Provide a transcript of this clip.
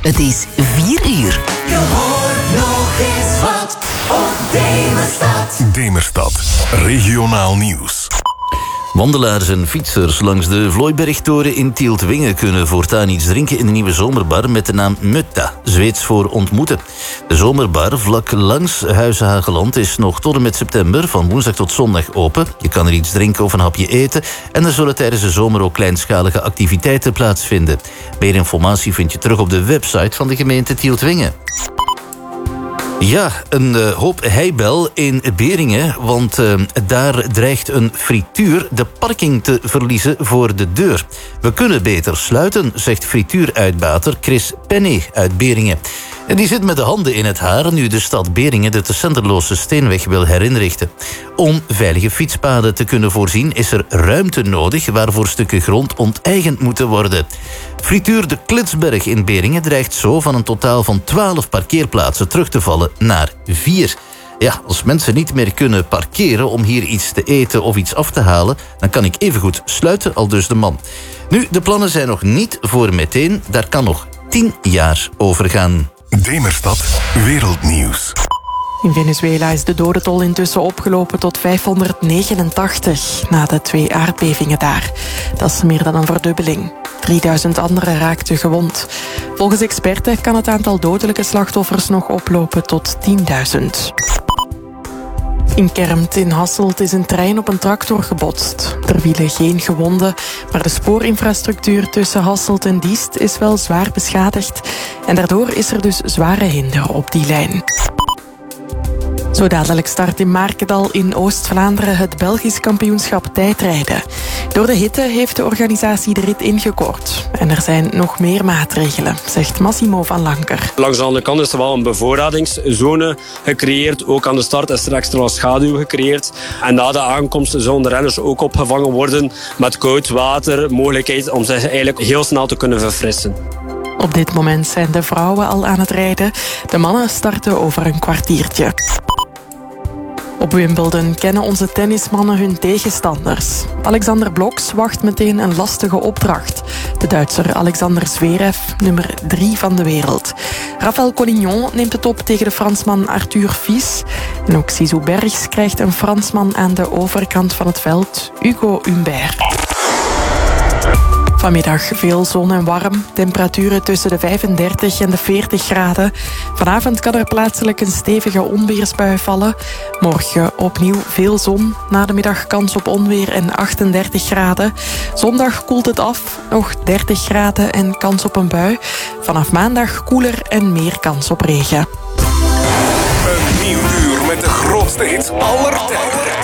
Het is 4 uur. Je hoort nog eens wat op Demerstad. Demerstad, regionaal nieuws. Wandelaars en fietsers langs de Vlooibergtoren in Tieltwingen kunnen voortaan iets drinken in de nieuwe zomerbar met de naam Mutta, Zweeds voor ontmoeten. De zomerbar vlak langs Huize Hageland is nog tot en met september van woensdag tot zondag open. Je kan er iets drinken of een hapje eten en er zullen tijdens de zomer ook kleinschalige activiteiten plaatsvinden. Meer informatie vind je terug op de website van de gemeente Tieltwingen. Ja, een hoop heibel in Beringen, want daar dreigt een frituur de parking te verliezen voor de deur. We kunnen beter sluiten, zegt frituuruitbater Chris Penny uit Beringen. En die zit met de handen in het haar nu de stad Beringen de te Senderloze Steenweg wil herinrichten. Om veilige fietspaden te kunnen voorzien is er ruimte nodig waarvoor stukken grond onteigend moeten worden. Frituur de Klitsberg in Beringen dreigt zo van een totaal van 12 parkeerplaatsen terug te vallen naar 4. Ja, als mensen niet meer kunnen parkeren om hier iets te eten of iets af te halen, dan kan ik evengoed sluiten, aldus de man. Nu, de plannen zijn nog niet voor meteen, daar kan nog 10 jaar over gaan. Demerstad, wereldnieuws. In Venezuela is de dodentol intussen opgelopen tot 589 na de 2 aardbevingen daar. Dat is meer dan een verdubbeling. 3000 anderen raakten gewond. Volgens experten kan het aantal dodelijke slachtoffers nog oplopen tot 10.000. In Kermt in Hasselt is een trein op een tractor gebotst. Er vielen geen gewonden, maar de spoorinfrastructuur tussen Hasselt en Diest is wel zwaar beschadigd. En daardoor is er dus zware hinder op die lijn. Zo dadelijk start in Markendal in Oost-Vlaanderen het Belgisch kampioenschap tijdrijden. Door de hitte heeft de organisatie de rit ingekort. En er zijn nog meer maatregelen, zegt Massimo van Lanker. Langs de andere kant is er wel een bevoorradingszone gecreëerd. Ook aan de start is er extra schaduw gecreëerd. En na de aankomst zullen de renners ook opgevangen worden met koud water. Mogelijkheid om zich eigenlijk heel snel te kunnen verfrissen. Op dit moment zijn de vrouwen al aan het rijden. De mannen starten over een kwartiertje. Op Wimbledon kennen onze tennismannen hun tegenstanders. Alexander Bloks wacht meteen een lastige opdracht. De Duitser Alexander Zverev, nummer 3 van de wereld. Rafael Collignon neemt het op tegen de Fransman Arthur Fils. En ook Zizou Bergs krijgt een Fransman aan de overkant van het veld, Hugo Humbert. Vanmiddag veel zon en warm. Temperaturen tussen de 35 en de 40 graden. Vanavond kan er plaatselijk een stevige onweersbui vallen. Morgen opnieuw veel zon. Na de middag kans op onweer en 38 graden. Zondag koelt het af. Nog 30 graden en kans op een bui. Vanaf maandag koeler en meer kans op regen. Een nieuw uur met de grootste hits aller tijden.